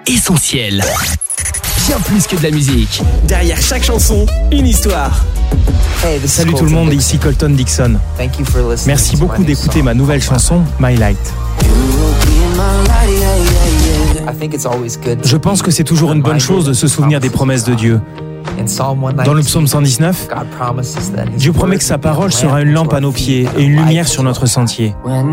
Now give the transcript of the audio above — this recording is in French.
Essentiel. Bien plus que de la musique. Derrière chaque chanson, une histoire. Salut tout le monde, ici Colton Dixon. Merci beaucoup d'écouter ma nouvelle chanson, My Light. Je pense que c'est toujours une bonne chose de se souvenir des promesses de Dieu. Dans le psaume 119, Dieu promet que sa parole sera une lampe à nos pieds et une lumière sur notre sentier.